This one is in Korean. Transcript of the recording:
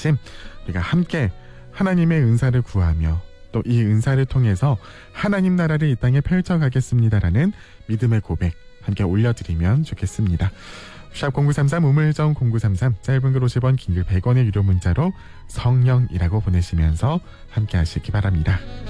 아침 우리가 함께 하나님의 은사를 구하며 또 이 은사를 통해서 하나님 나라를 이 땅에 펼쳐가겠습니다라는 믿음의 고백 함께 올려드리면 좋겠습니다. 샵 0933 우물정 0933 짧은 글 50원 긴 글 100원의 유료 문자로 성령이라고 보내시면서 함께 하시기 바랍니다.